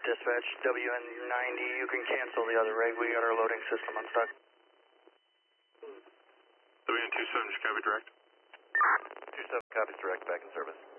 Dispatch, WN90, you can cancel the other rig. We got our loading system unstuck. WN27, Chicago Direct. 27 copies direct, back in service.